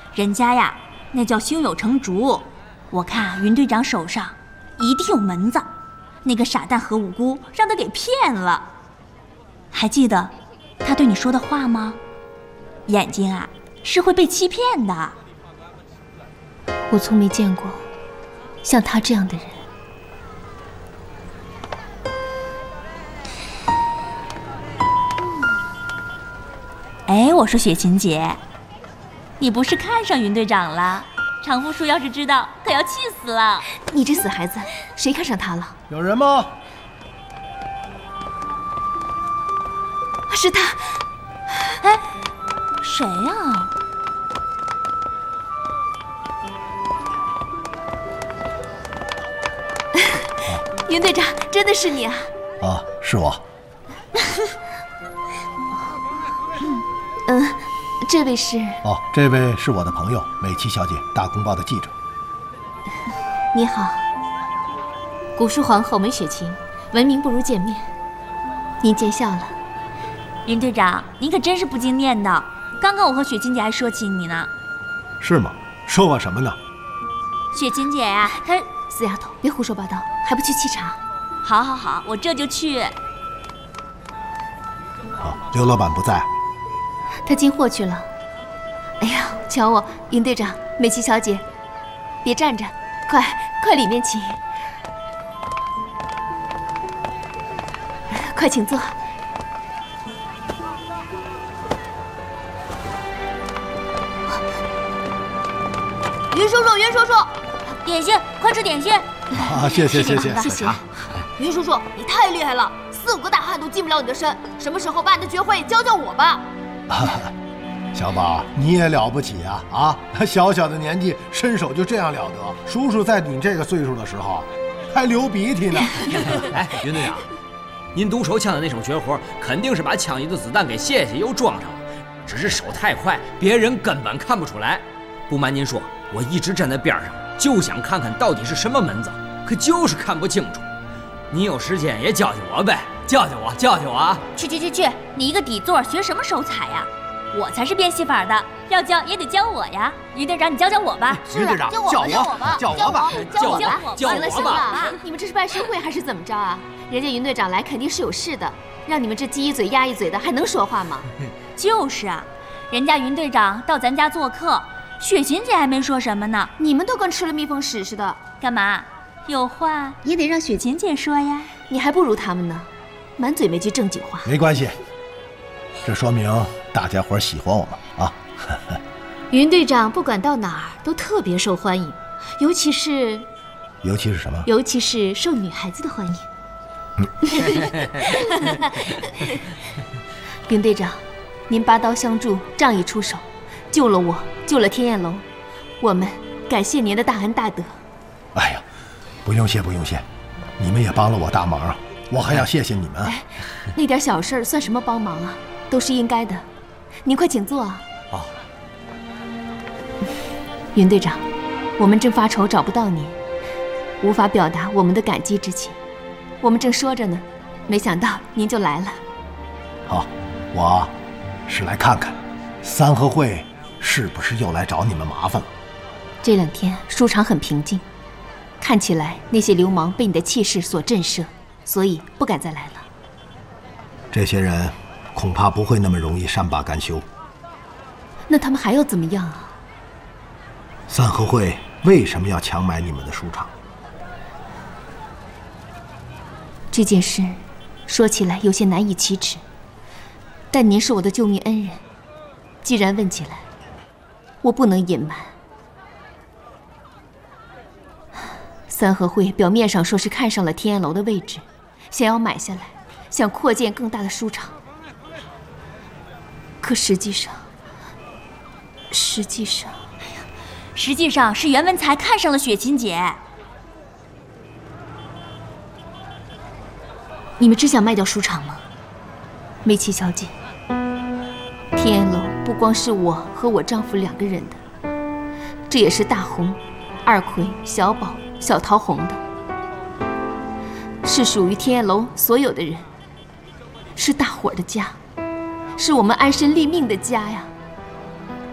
人家呀，那叫胸有成竹。我看云队长手上一定有门子，那个傻蛋何无辜让他给骗了。还记得他对你说的话吗？眼睛啊，是会被欺骗的。 我从没见过像他这样的人。 哎，我说雪琴姐，你不是看上云队长了？常副书要是知道，可要气死了。 你这死孩子，谁看上他了？ 有人吗？ 是他。 哎，谁呀？ 云队长，真的是你啊！ 啊，是我。 这位是？ 哦，这位是我的朋友美琪小姐，大公报的记者。 你好，古书皇后美雪琴，闻名不如见面。您见笑了。 云队长，您可真是不经念的。刚刚我和雪琴姐还说起你呢。 是吗？说我什么呢？ 雪琴姐呀，她…… 死丫头，别胡说八道，还不去沏茶？ 好好好，我这就去。 哦，刘老板不在。 他进货去了。哎呀，瞧我，云队长，美琪小姐，别站着，快里面请，快请坐。 云叔叔，云叔叔，点心，快吃点心。 啊，谢谢。 云叔叔，你太厉害了，4、5个大汉都近不了你的身。什么时候把你的绝活也教教我吧？ 小宝，你也了不起啊！啊，小小的年纪，身手就这样了得。叔叔在你这个岁数的时候，还流鼻涕呢。 哎，云队长，您独手枪的那手绝活，肯定是把枪里的子弹给卸下又装上了，只是手太快，别人根本看不出来。不瞒您说，我一直站在边上，就想看看到底是什么门子，可就是看不清楚。你有时间也教教我呗，教教我啊！ 去！你一个底座学什么手彩呀？我才是变戏法的，要教也得教我呀。云队长，你教教我吧。 云队长，教我吧。 行了，你们这是办事会还是怎么着啊？人家云队长来肯定是有事的，让你们这鸡一嘴鸭一嘴的，还能说话吗？ 就是啊，人家云队长到咱家做客，雪琴姐还没说什么呢， 你们都跟吃了蜜蜂屎似的。 干嘛？有话也得让雪琴姐说呀。 你还不如他们呢，满嘴没句正经话。 没关系，这说明大家伙喜欢我们啊。 云队长不管到哪儿都特别受欢迎，尤其是什么？尤其是受女孩子的欢迎。云队长，您拔刀相助，仗义出手，救了我，救了天焰楼，我们感谢您的大恩大德。 哎呀，不用谢，你们也帮了我大忙啊，我还要谢谢你们。 哎，那点小事算什么帮忙啊？都是应该的。您快请坐啊。 哦。 云队长，我们正发愁找不到您，无法表达我们的感激之情。我们正说着呢，没想到您就来了。 好，我是来看看三合会是不是又来找你们麻烦了。 这2天书场很平静，看起来那些流氓被你的气势所震慑，所以不敢再来了。 这些人恐怕不会那么容易善罢甘休。 那他们还要怎么样啊？ 三合会为什么要强买你们的书场？ 这件事说起来有些难以启齿，但您是我的救命恩人，既然问起来，我不能隐瞒。三合会表面上说是看上了天焰楼的位置，想要买下来，想扩建更大的书场，可实际上是袁文才看上了雪琴姐。 你们只想卖掉书场吗？梅琪小姐，天焰楼不光是我和我丈夫2个人的，这也是大红、二奎、小宝、小桃红的，是属于天焰楼所有的人，是大伙儿的家，是我们安身立命的家呀。